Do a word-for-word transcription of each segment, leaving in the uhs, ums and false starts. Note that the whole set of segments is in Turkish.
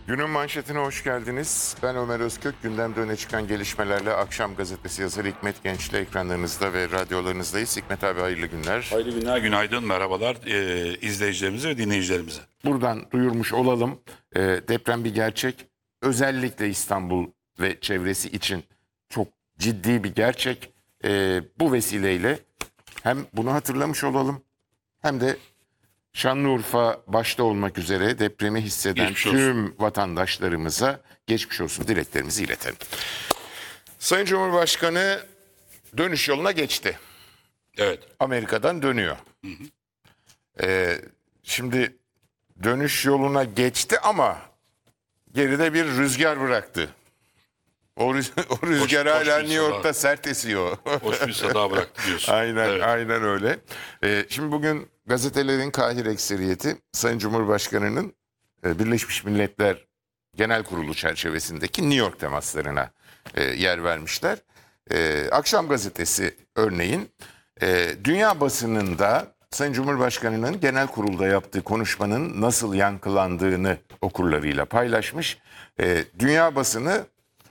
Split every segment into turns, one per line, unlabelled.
Günün manşetine hoş geldiniz. Ben Ömer Özkök. Gündemde öne çıkan gelişmelerle Akşam Gazetesi yazarı Hikmet Genç'le ekranlarınızda ve radyolarınızdayız. Hikmet abi hayırlı günler.
Hayırlı günler, günaydın, merhabalar e, izleyicilerimize ve dinleyicilerimize.
Buradan duyurmuş olalım. E, deprem bir gerçek. Özellikle İstanbul ve çevresi için çok ciddi bir gerçek. E, bu vesileyle hem bunu hatırlamış olalım hem de Şanlıurfa başta olmak üzere depremi hisseden
Geçmiş olsun.
tüm vatandaşlarımıza geçmiş olsun dileklerimizi iletelim. Sayın Cumhurbaşkanı dönüş yoluna geçti.
Evet.
Amerika'dan dönüyor. Hı hı. Ee, şimdi dönüş yoluna geçti ama geride bir rüzgar bıraktı. O, rüz o rüzgar
Hoş-
hala
hoş bir
New York'ta
sabah.
sert esiyor.
Hoş bir sada bıraktı diyorsun.
Aynen,
Evet.
aynen öyle. Ee, şimdi bugün gazetelerin kahir ekseriyeti Sayın Cumhurbaşkanı'nın e, Birleşmiş Milletler Genel Kurulu çerçevesindeki New York temaslarına e, yer vermişler. E, Akşam Gazetesi örneğin e, dünya basınında Sayın Cumhurbaşkanı'nın genel kurulda yaptığı konuşmanın nasıl yankılandığını okurlarıyla paylaşmış. E, dünya basını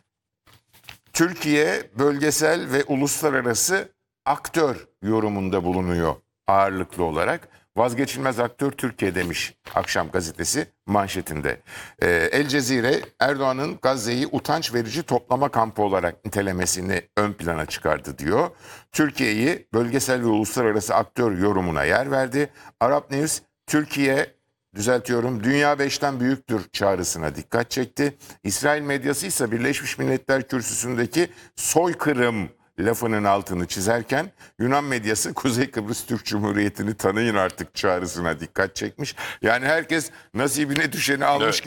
Türkiye bölgesel ve uluslararası aktör yorumunda bulunuyor ağırlıklı olarak. Vazgeçilmez aktör Türkiye demiş Akşam Gazetesi manşetinde. Ee, El Cezire Erdoğan'ın Gazze'yi utanç verici toplama kampı olarak nitelemesini ön plana çıkardı diyor. Türkiye'yi bölgesel ve uluslararası aktör yorumuna yer verdi. Arap News Türkiye düzeltiyorum, dünya beşten büyüktür çağrısına dikkat çekti. İsrail medyası ise Birleşmiş Milletler kürsüsündeki soykırım lafının altını çizerken Yunan medyası Kuzey Kıbrıs Türk Cumhuriyeti'ni tanıyın artık çağrısına dikkat çekmiş. Yani herkes nasibine düşeni almış
Evet.
gibi.